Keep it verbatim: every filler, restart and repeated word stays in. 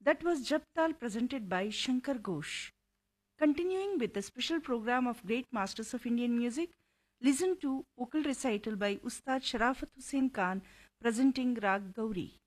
That was Japtal presented by Shankar Ghosh. Continuing with the special program of Great Masters of Indian Music, listen to vocal recital by Ustad Sharafat Hussain Khan presenting Rag Gauri.